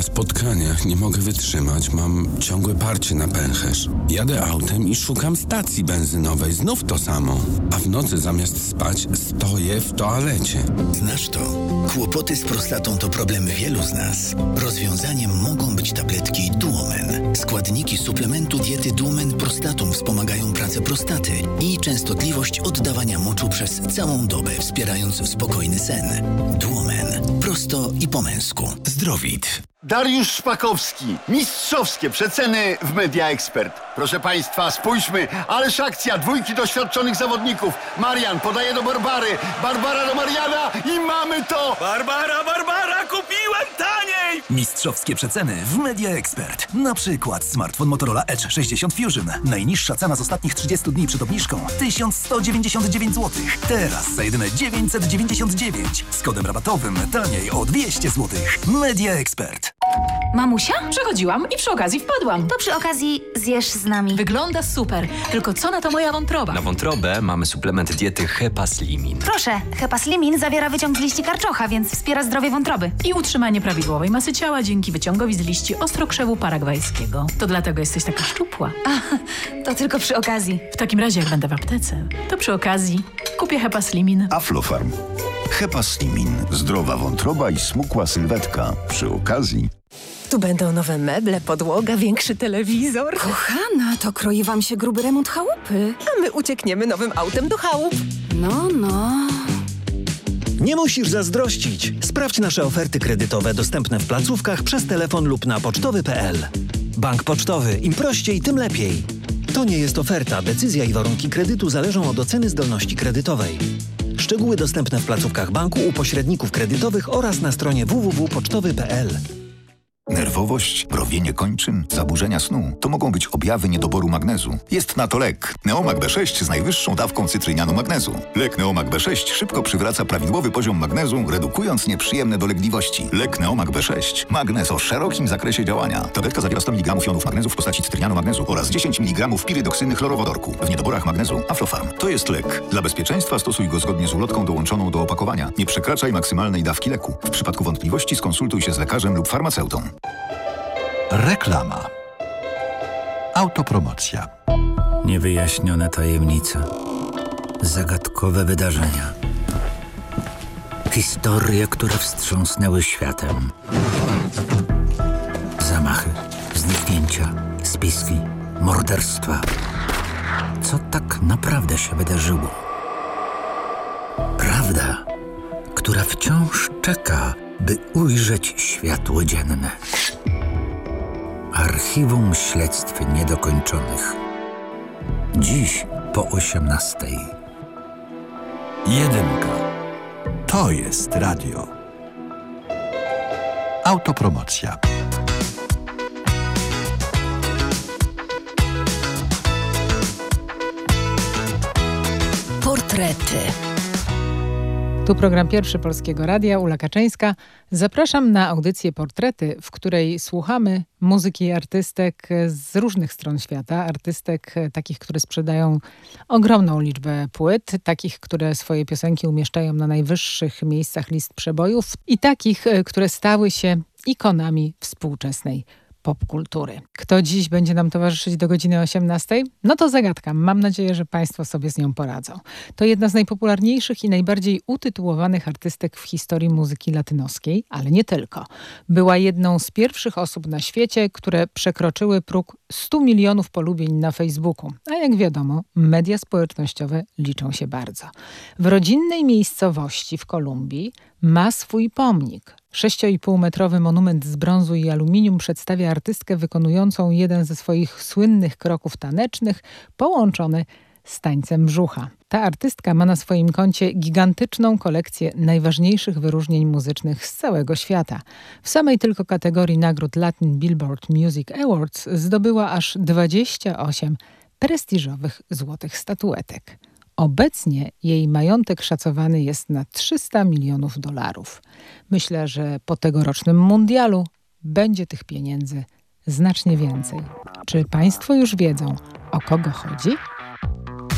spotkaniach nie mogę wytrzymać, mam ciągłe parcie na pęcherz. Jadę autem i szukam stacji benzynowej, znów to samo. A w nocy zamiast spać stoję w toalecie. Znasz to? Kłopoty z prostatą to problem wielu z nas. Rozwiązaniem mogą być tabletki Duomen. Składniki suplementu diety Duomen Prostatum wspomagają pracę prostaty i częstotliwość oddawania moczu przez całą dobę, wspierając spokojny sen. Duomen. Prosto i po męsku. Zdrowit. Dariusz Szpakowski. Mistrzowskie przeceny w Media Expert. Proszę Państwa, spójrzmy. Ależ akcja, dwójki doświadczonych zawodników. Marian podaje do Barbary. Barbara do Mariana i mamy to! Barbara, kupiłem taniej! Mistrzowskie przeceny w Media Expert. Na przykład smartfon Motorola Edge 60 Fusion. Najniższa cena z ostatnich 30 dni przed obniżką 1199 zł. Teraz za jedyne 999. Z kodem rabatowym taniej o 200 zł. Media Expert. Mamusia? Przechodziłam i przy okazji wpadłam. To przy okazji zjesz z nami. Wygląda super, tylko co na to moja wątroba? Na wątrobę mamy suplement diety Hepaslimin. Proszę, Hepaslimin zawiera wyciąg z liści karczocha, więc wspiera zdrowie wątroby. I utrzymanie prawidłowej masy ciała dzięki wyciągowi z liści ostrokrzewu paragwajskiego. To dlatego jesteś taka szczupła. To tylko przy okazji. W takim razie, jak będę w aptece, to przy okazji kupię Hepaslimin. Aflofarm. Hepaslimin. Zdrowa wątroba i smukła sylwetka. Przy okazji. Tu będą nowe meble, podłoga, większy telewizor. Kochana, to kroi wam się gruby remont chałupy. A my uciekniemy nowym autem do chałup. No. Nie musisz zazdrościć. Sprawdź nasze oferty kredytowe dostępne w placówkach przez telefon lub na pocztowy.pl. Bank Pocztowy. Im prościej, tym lepiej. To nie jest oferta. Decyzja i warunki kredytu zależą od oceny zdolności kredytowej. Szczegóły dostępne w placówkach banku, u pośredników kredytowych oraz na stronie www.pocztowy.pl. Nerwowość, mrowienie kończyn, zaburzenia snu to mogą być objawy niedoboru magnezu. Jest na to lek. Neomag B6 z najwyższą dawką cytrynianu magnezu. Lek Neomag B6 szybko przywraca prawidłowy poziom magnezu, redukując nieprzyjemne dolegliwości. Lek Neomag B6. Magnez o szerokim zakresie działania. Tabletka zawiera 100 mg jonów magnezu w postaci cytrynianu magnezu oraz 10 mg pirydoksyny chlorowodorku. W niedoborach magnezu Aflofarm. To jest lek. Dla bezpieczeństwa stosuj go zgodnie z ulotką dołączoną do opakowania. Nie przekraczaj maksymalnej dawki leku. W przypadku wątpliwości skonsultuj się z lekarzem lub farmaceutą. Reklama. Autopromocja. Niewyjaśnione tajemnice. Zagadkowe wydarzenia. Historie, które wstrząsnęły światem. Zamachy, zniknięcia, spiski, morderstwa. Co tak naprawdę się wydarzyło? Prawda, która wciąż czeka, by ujrzeć światło dzienne. Archiwum śledztw niedokończonych. Dziś po 18:00. Jedynka. To jest radio. Autopromocja. Portrety. Tu program Pierwszy Polskiego Radia, Ula Kaczyńska. Zapraszam na audycję Portrety, w której słuchamy muzyki artystek z różnych stron świata. Artystek takich, które sprzedają ogromną liczbę płyt, takich, które swoje piosenki umieszczają na najwyższych miejscach list przebojów i takich, które stały się ikonami współczesnej popkultury. Kto dziś będzie nam towarzyszyć do godziny 18:00? No to zagadka. Mam nadzieję, że Państwo sobie z nią poradzą. To jedna z najpopularniejszych i najbardziej utytułowanych artystek w historii muzyki latynoskiej, ale nie tylko. Była jedną z pierwszych osób na świecie, które przekroczyły próg 100 milionów polubień na Facebooku. A jak wiadomo, media społecznościowe liczą się bardzo. W rodzinnej miejscowości w Kolumbii ma swój pomnik. 6,5-metrowy monument z brązu i aluminium przedstawia artystkę wykonującą jeden ze swoich słynnych kroków tanecznych, połączony z tańcem brzucha. Ta artystka ma na swoim koncie gigantyczną kolekcję najważniejszych wyróżnień muzycznych z całego świata. W samej tylko kategorii nagród Latin Billboard Music Awards zdobyła aż 28 prestiżowych złotych statuetek. Obecnie jej majątek szacowany jest na $300 milionów. Myślę, że po tegorocznym mundialu będzie tych pieniędzy znacznie więcej. Czy Państwo już wiedzą, o kogo chodzi?